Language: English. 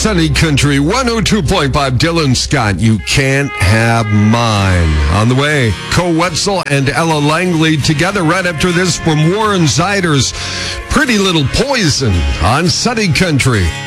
Sunny Country 102.5. Dylan Scott, You Can't Have Mine. On the way, Co Wetzel and Ella Langley together right after this from Warren Zyder's Pretty Little Poison on Sunny Country.